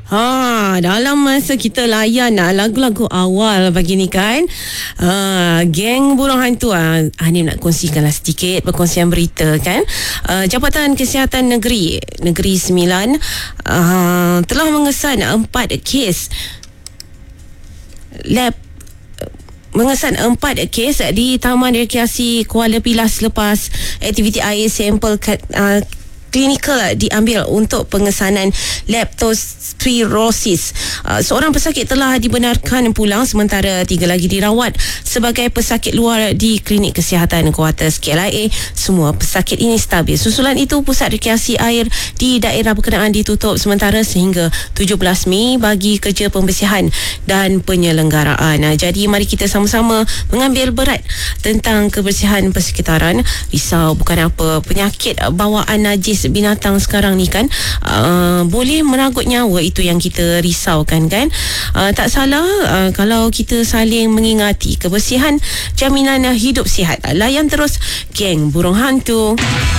Dalam masa kita layan lagu-lagu awal pagi ni kan, geng burung hantu, ni nak kongsikanlah sedikit perkongsian berita kan. Jabatan Kesihatan Negeri Sembilan telah mengesan 4 kes di Taman Rekreasi Kuala Pilah selepas aktiviti air sampel klinikal diambil untuk pengesanan leptospirosis. Seorang pesakit telah dibenarkan pulang sementara 3 lagi dirawat sebagai pesakit luar di Klinik Kesihatan Kuartus KLIA. Semua pesakit ini stabil. Susulan itu, pusat rekreasi air di daerah berkenaan ditutup sementara sehingga 17 Mei bagi kerja pembersihan dan penyelenggaraan. Jadi mari kita sama-sama mengambil berat tentang kebersihan persekitaran. Risau bukan apa, penyakit bawaan najis binatang sekarang ni kan boleh merangkut nyawa, itu yang kita risaukan kan. Tak salah kalau kita saling mengingati kebersihan, jaminan hidup sihat. Layan terus geng burung hantu.